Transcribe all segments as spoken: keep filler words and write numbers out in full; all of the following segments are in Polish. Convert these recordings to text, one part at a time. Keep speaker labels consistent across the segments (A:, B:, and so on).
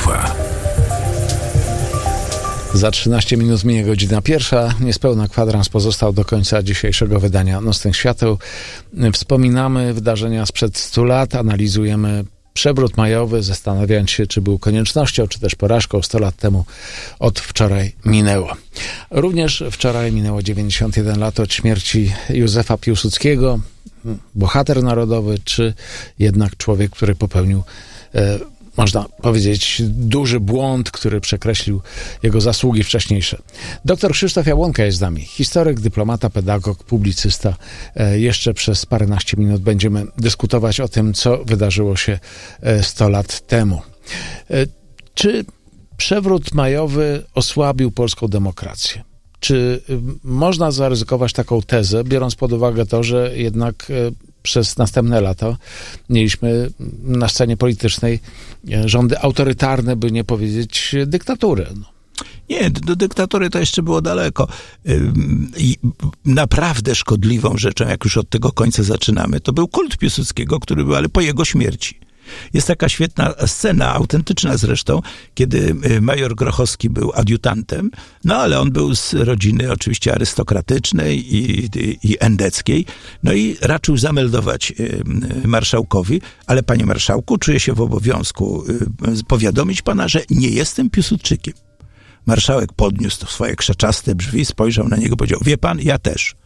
A: Światła.
B: Za trzynaście minut minie godzina pierwsza. Niespełna kwadrans pozostał do końca dzisiejszego wydania Nocnych Świateł. Wspominamy wydarzenia sprzed stu lat, analizujemy przewrót majowy, zastanawiając się, czy był koniecznością, czy też porażką. sto lat temu od wczoraj minęło. Również wczoraj minęło dziewięćdziesiąt jeden lat od śmierci Józefa Piłsudskiego, bohater narodowy, czy jednak człowiek, który popełnił e, można powiedzieć, duży błąd, który przekreślił jego zasługi wcześniejsze. Doktor Krzysztof Jabłonka jest z nami. Historyk, dyplomata, pedagog, publicysta. Jeszcze przez paręnaście minut będziemy dyskutować o tym, co wydarzyło się sto lat temu. Czy przewrót majowy osłabił polską demokrację? Czy można zaryzykować taką tezę, biorąc pod uwagę to, że jednak przez następne lata mieliśmy na scenie politycznej rządy autorytarne, by nie powiedzieć dyktatury. No.
C: Nie, do dyktatury to jeszcze było daleko. I naprawdę szkodliwą rzeczą, jak już od tego końca zaczynamy, to był kult Piłsudskiego, który był, ale po jego śmierci. Jest taka świetna scena, autentyczna zresztą, kiedy major Grochowski był adiutantem, no ale on był z rodziny oczywiście arystokratycznej i, i, i endeckiej, no i raczył zameldować marszałkowi, ale panie marszałku, czuję się w obowiązku powiadomić pana, że nie jestem Piłsudczykiem. Marszałek podniósł swoje krzaczaste brzwi, spojrzał na niego, powiedział, wie pan, ja też.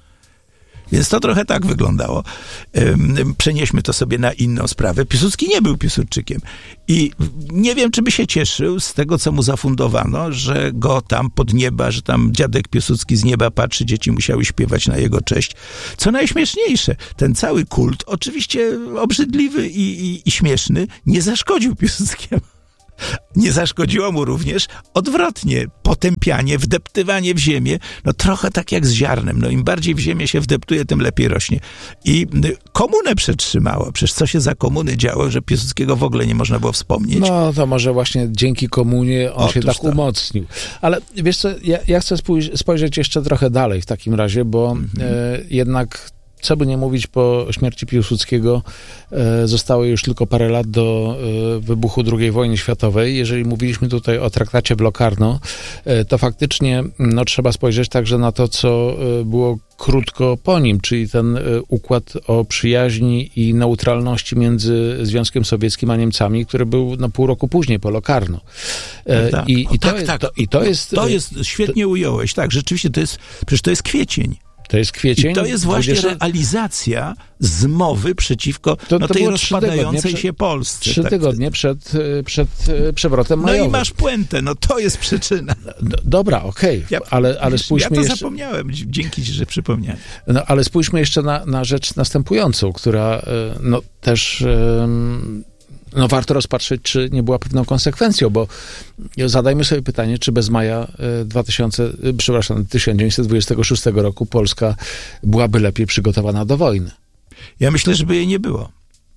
C: Więc to trochę tak wyglądało. Przenieśmy to sobie na inną sprawę. Piłsudski nie był Piłsudczykiem. I nie wiem, czy by się cieszył z tego, co mu zafundowano, że go tam pod nieba, że tam dziadek Piłsudski z nieba patrzy, dzieci musiały śpiewać na jego cześć. Co najśmieszniejsze, ten cały kult, oczywiście obrzydliwy i, i, i śmieszny, nie zaszkodził Piłsudskiemu. Nie zaszkodziło mu również odwrotnie, potępianie, wdeptywanie w ziemię, no trochę tak jak z ziarnem, no im bardziej w ziemię się wdeptuje, tym lepiej rośnie. I komunę przetrzymało, przecież co się za komuny działo, że Piłsudskiego w ogóle nie można było wspomnieć.
B: No to może właśnie dzięki komunie on Otóż się tak to. umocnił. Ale wiesz co, ja, ja chcę spój- spojrzeć jeszcze trochę dalej w takim razie, bo mhm. e, jednak co by nie mówić, po śmierci Piłsudskiego e, zostało już tylko parę lat do e, wybuchu drugiej wojny światowej. Jeżeli mówiliśmy tutaj o traktacie w Locarno, e, to faktycznie no, trzeba spojrzeć także na to, co e, było krótko po nim, czyli ten e, układ o przyjaźni i neutralności między Związkiem Sowieckim a Niemcami, który był no, pół roku później po Locarno. E,
C: tak.
B: I,
C: o,
B: i, to
C: tak,
B: jest,
C: tak.
B: To, i to jest...
C: To jest, świetnie to, ująłeś, tak, rzeczywiście to jest, przecież to jest kwiecień.
B: To jest kwiecień.
C: I to jest właśnie
B: dwudziesty
C: realizacja zmowy przeciwko to, no, to tej rozpadającej się Polsce.
B: Trzy
C: tak.
B: tygodnie przed, przed przewrotem majowym.
C: No i masz puentę, no to jest przyczyna.
B: No, dobra, okej, okay. ja, ale, ale spójrzmy
C: Ja to
B: jeszcze...
C: zapomniałem, dzięki ci, że przypomniałeś.
B: No ale spójrzmy jeszcze na, na rzecz następującą, która no też... Um, no warto rozpatrzeć, czy nie była pewną konsekwencją, bo zadajmy sobie pytanie, czy bez maja dwa tysiące, przepraszam, tysiąc dziewięćset dwudziestego szóstego roku Polska byłaby lepiej przygotowana do wojny.
C: Ja myślę, że by jej nie było.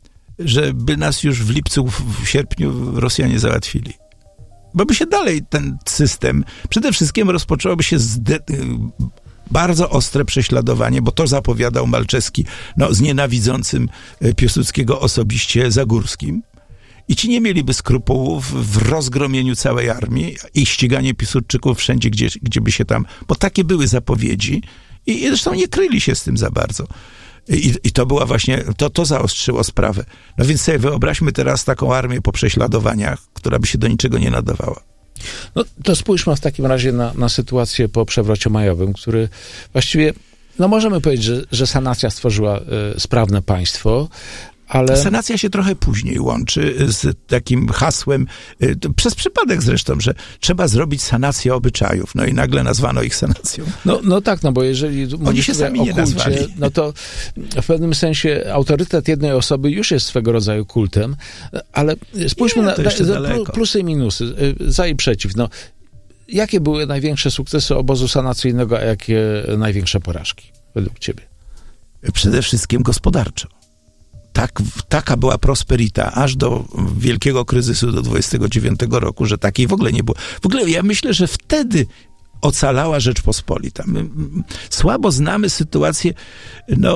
C: Żeby nas już w lipcu, w sierpniu Rosjanie załatwili. Bo by się dalej ten system, przede wszystkim rozpoczęłoby się z de- bardzo ostre prześladowanie, bo to zapowiadał Malczewski, no, z nienawidzącym Piłsudskiego osobiście Zagórskim. I ci nie mieliby skrupułów w rozgromieniu całej armii i ściganie Piłsudczyków wszędzie, gdzie, gdzie by się tam... Bo takie były zapowiedzi i, i zresztą nie kryli się z tym za bardzo. I, i to była właśnie... To, to zaostrzyło sprawę. No więc sobie wyobraźmy teraz taką armię po prześladowaniach, która by się do niczego nie nadawała.
B: No to spójrzmy w takim razie na, na sytuację po przewrocie majowym, który właściwie... No możemy powiedzieć, że, że sanacja stworzyła y, sprawne państwo, ale...
C: Sanacja się trochę później łączy z takim hasłem, przez przypadek zresztą, że trzeba zrobić sanację obyczajów. No i nagle nazwano ich sanacją.
B: No, no tak, no bo jeżeli
C: oni się sami nie nazwali,
B: no to w pewnym sensie autorytet jednej osoby już jest swego rodzaju kultem, ale spójrzmy nie, na, na plusy i minusy, za i przeciw. No, jakie były największe sukcesy obozu sanacyjnego, a jakie największe porażki według ciebie?
C: Przede wszystkim gospodarczo. Tak, taka była prosperita aż do wielkiego kryzysu do dwudziestego dziewiątego roku, że takiej w ogóle nie było. W ogóle ja myślę, że wtedy ocalała Rzeczpospolita. My słabo znamy sytuację, no,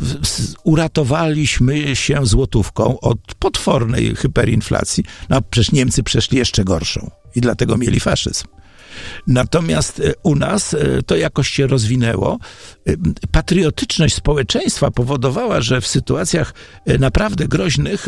C: uratowaliśmy się złotówką od potwornej hyperinflacji. No, przecież Niemcy przeszli jeszcze gorszą i dlatego mieli faszyzm. Natomiast u nas to jakoś się rozwinęło. Patriotyczność społeczeństwa powodowała, że w sytuacjach naprawdę groźnych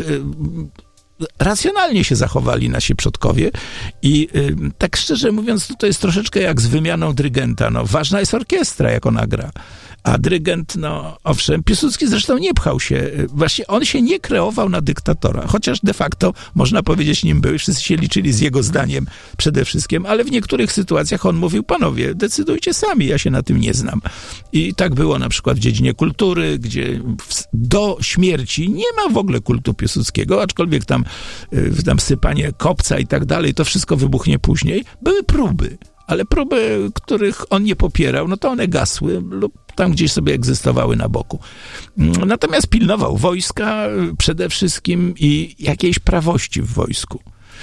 C: racjonalnie się zachowali nasi przodkowie i y, tak szczerze mówiąc, to jest troszeczkę jak z wymianą dyrygenta. No, ważna jest orkiestra, jak ona gra. A dyrygent, no owszem, Piłsudski zresztą nie pchał się. Właśnie on się nie kreował na dyktatora, chociaż de facto, można powiedzieć, nim był. Wszyscy się liczyli z jego zdaniem przede wszystkim, ale w niektórych sytuacjach on mówił, panowie, decydujcie sami, ja się na tym nie znam. I tak było na przykład w dziedzinie kultury, gdzie do śmierci nie ma w ogóle kultu Piłsudskiego, aczkolwiek tam, tam sypanie kopca i tak dalej, to wszystko wybuchnie później. Były próby. Ale próby, których on nie popierał, no to one gasły lub tam gdzieś sobie egzystowały na boku. Natomiast pilnował wojska przede wszystkim i jakiejś prawości w wojsku.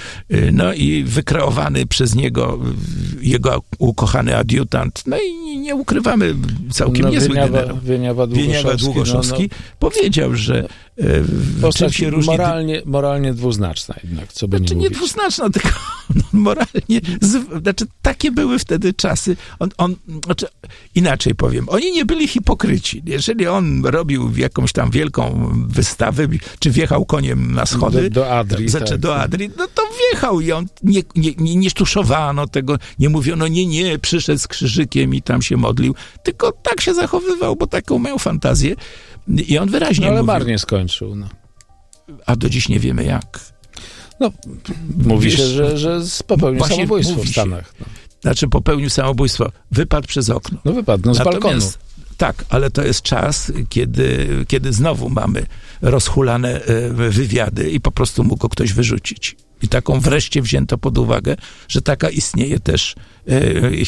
C: No i wykreowany przez niego jego ukochany adiutant, no i nie ukrywamy, całkiem
B: no,
C: niezły
B: Wieniawa,
C: generał.
B: Wieniawa Długoszowski,
C: Wieniawa Długoszowski no, no, powiedział, że
B: postać
C: czym się różni...
B: moralnie, moralnie dwuznaczna jednak, co by
C: znaczy,
B: nie
C: nie
B: mówić.
C: dwuznaczna, tylko no, moralnie, z, znaczy takie były wtedy czasy. On, on, znaczy, inaczej powiem, oni nie byli hipokryci. Jeżeli on robił jakąś tam wielką wystawę, czy wjechał koniem na schody,
B: do, do Adrii,
C: znaczy
B: tak.
C: do Adrii, no to wjechał i on nie, nie, nie, nie sztuszowano tego, nie mówiono, nie, nie, przyszedł z krzyżykiem i tam się modlił, tylko tak się zachowywał, bo taką miał fantazję i on wyraźnie
B: no, ale
C: mówił.
B: marnie skończył, no.
C: A do dziś nie wiemy jak.
B: No, mówi
C: Wiesz,
B: się, że, że popełnił
C: właśnie
B: samobójstwo
C: mówi
B: w Stanach. No.
C: Znaczy popełnił samobójstwo, wypadł przez okno.
B: no wypadł, no z
C: Natomiast,
B: balkonu.
C: Tak, ale to jest czas, kiedy, kiedy znowu mamy rozhulane wywiady i po prostu mógł go ktoś wyrzucić. I taką wreszcie wzięto pod uwagę, że taka istnieje też